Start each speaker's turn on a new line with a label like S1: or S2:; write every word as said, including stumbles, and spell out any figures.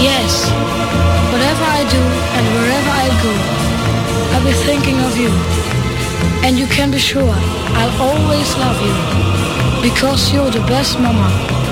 S1: Yes, whatever I do and wherever I go, I'll be thinking of you. And you can be sure I'll always love you, because you're the best mama